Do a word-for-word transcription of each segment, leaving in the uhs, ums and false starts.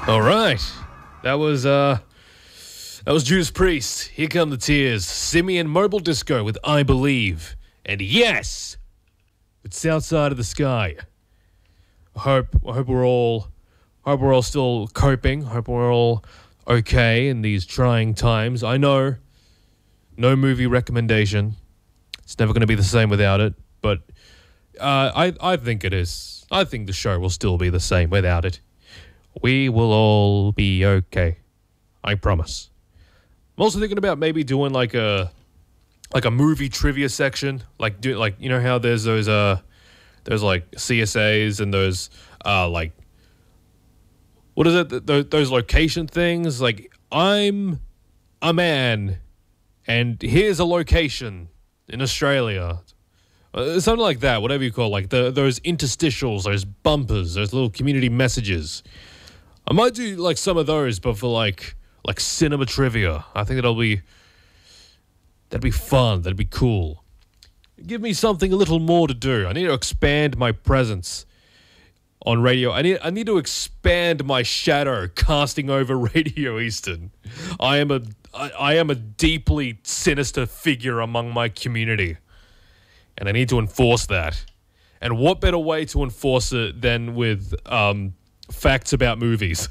All right. That was uh that was Judas Priest. Here Come the Tears. Simeon Mobile Disco with I Believe. And yes, it's South Side of the Sky. I hope I hope we're all I hope we're all still coping. I hope we're all okay in these trying times. I know no movie recommendation. It's never going to be the same without it, but uh, I I think it is. I think the show will still be the same without it. We will all be okay. I promise. I'm also thinking about maybe doing like a like a movie trivia section, like do like you know how there's those uh there's like C S As and those uh like what is it th- those location things, like I'm a man and here's a location in Australia. Uh, something like that, whatever you call it, like the those interstitials, those bumpers, those little community messages. I might do like some of those, but for like like cinema trivia. I think that'll be that'd be fun. That'd be cool. Give me something a little more to do. I need to expand my presence on radio. I need I need to expand my shadow casting over Radio Eastern. I am a I, I am a deeply sinister figure among my community, and I need to enforce that. And what better way to enforce it than with um. facts about movies?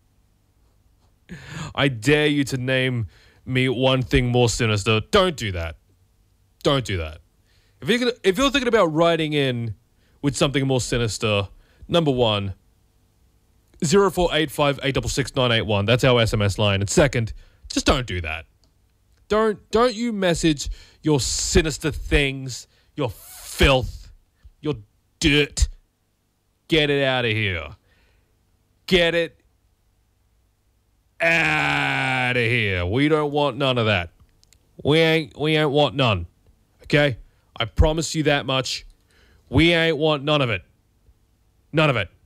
I dare you to name me one thing more sinister. Don't do that. Don't do that. If you're gonna, if you're thinking about writing in with something more sinister, number one, zero four eight five eight six six nine eight one. That's our S M S line. And second, just don't do that. Don't don't you message your sinister things, your filth, your dirt. Get it out of here. Get it out of here. We don't want none of that. We ain't we ain't want none. Okay? I promise you that much. We ain't want none of it. None of it.